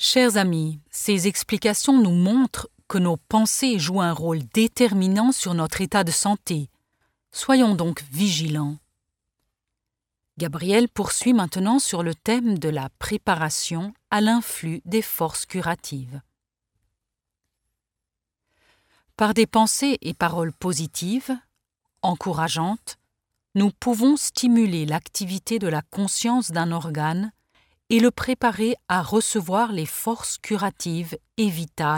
Chers amis, ces explications nous montrent que nos pensées jouent un rôle déterminant sur notre état de santé. Soyons donc vigilants. Gabriel poursuit maintenant sur le thème de la préparation à l'influx des forces curatives. Par des pensées et paroles positives, encourageantes, nous pouvons stimuler l'activité de la conscience d'un organe et le préparer à recevoir les forces curatives et vitales